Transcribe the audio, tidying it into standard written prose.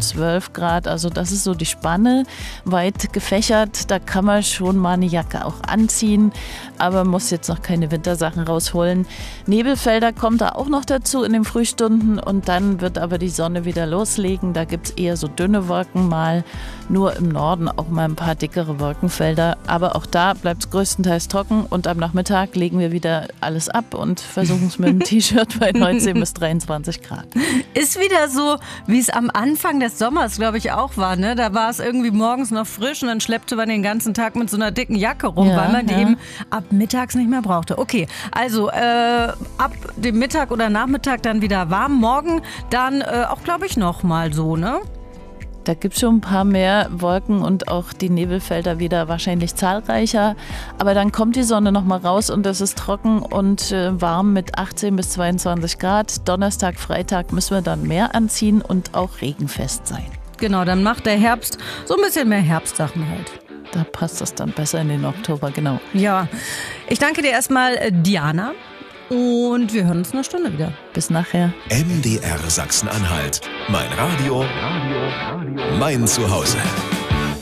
und 12 Grad. Also das ist so die Spanne, weit gefächert. Da kann man schon mal eine Jacke auch anziehen, aber muss jetzt noch keine Wintersachen rausholen. Nebelfelder kommt da auch noch dazu in den Frühstunden und dann wird aber die Sonne wieder loslegen. Da gibt es eher so dünne Wolken mal, nur im Norden auch mal ein paar dickere Wolkenfelder. Aber auch da bleibt es größtenteils trocken und am Nachmittag legen wir wieder alles ab und versuchen es mit dem T-Shirt bei 19 bis 23 Grad. Ist wieder so, wie es am Anfang des Sommers, glaube ich, auch war. Ne? Da war es irgendwie morgens noch frisch und dann schleppte man den ganzen Tag mit so einer dicken Jacke rum, weil man die eben ab mittags nicht mehr brauchte. Okay, also ab dem Mittag oder Nachmittag dann wieder warm. Morgen dann auch, glaube ich, noch mal so, ne? Da gibt es schon ein paar mehr Wolken und auch die Nebelfelder wieder wahrscheinlich zahlreicher. Aber dann kommt die Sonne noch mal raus und es ist trocken und warm mit 18 bis 22 Grad. Donnerstag, Freitag müssen wir dann mehr anziehen und auch regenfest sein. Genau, dann macht der Herbst so ein bisschen mehr Herbstsachen halt. Da passt das dann besser in den Oktober, genau. Ja, ich danke dir erstmal, Diana. Und wir hören uns in einer Stunde wieder. Bis nachher. MDR Sachsen-Anhalt. Mein Radio, mein Zuhause.